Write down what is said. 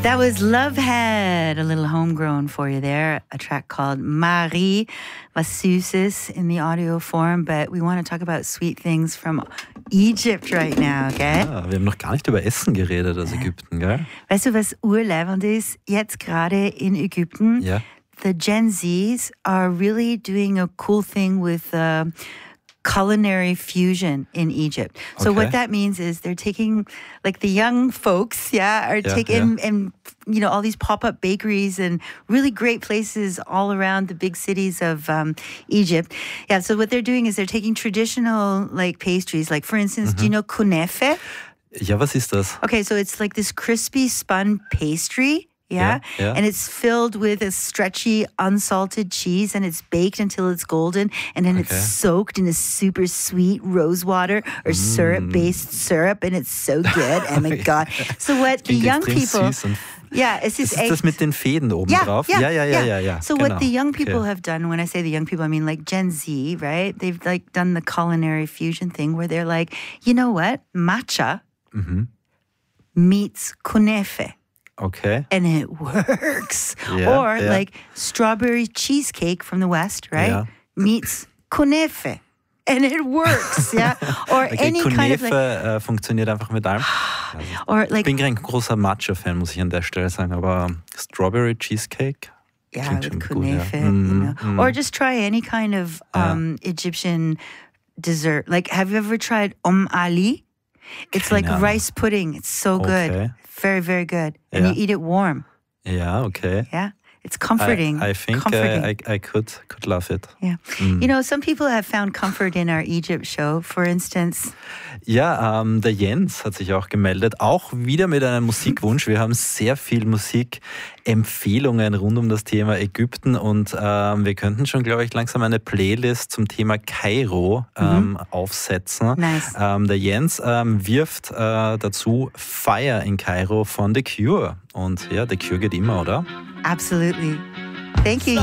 That was Lovehead, a little homegrown for you there. A track called Marie, was Süßes in the audio form, but we want to talk about sweet things from Egypt right now, okay? Ja, wir haben noch gar nicht über Essen geredet aus Ägypten, gell? Weißt du, was urleibend ist? Jetzt gerade in Ägypten, Ja. the Gen Zs are really doing a cool thing with culinary fusion in Egypt. So Okay. what that means is they're taking, like the young folks, are taking and you know all these pop-up bakeries and really great places all around the big cities of Egypt. Yeah, so what they're doing is they're taking traditional like pastries, like for instance, do you know kunefe? Ja, was ist das? Okay, so it's like this crispy spun pastry. Yeah? Yeah. And it's filled with a stretchy, unsalted cheese, and it's baked until it's golden, and then it's soaked in a super sweet rose water or syrup-based syrup, and it's so good. Oh my God. So what the Klingt young extrem people... süß und Yeah, it's ist this das mit den Fäden oben drauf? Ja. So genau. what the young people Okay. have done, when I say the young people, I mean like Gen Z, right? They've like done the culinary fusion thing where they're like, you know what? Matcha meets kunefe. Okay. And it works. Yeah, or yeah. like strawberry cheesecake from the West, right? Yeah. Meets kunefe. And it works, yeah? Or Okay, any kind of Kunefe like, funktioniert einfach mit allem. or Ich like, bin kein großer Matcha-Fan, muss ich an der Stelle sagen, aber Strawberry Cheesecake yeah, klingt with schon gut, ja. kunefe, you know? Or just try any kind of Egyptian dessert. Like, have you ever tried Ali? It's like Keine Ahnung. rice pudding. It's so good. Okay. Very, very good. And Ja. you eat it warm. Ja, okay. Yeah. It's comforting. I think comforting. I could love it. Yeah. You know, some people have found comfort in our Egypt show. For instance, Ja, der Jens hat sich auch gemeldet, auch wieder mit einem Musikwunsch. Wir haben sehr viel Musikempfehlungen rund um das Thema Ägypten und wir könnten schon, glaube ich, langsam eine Playlist zum Thema Kairo aufsetzen. Nice. Der Jens wirft dazu Fire in Kairo von The Cure. Und ja, The Cure geht immer, oder? absolutely. Thank you,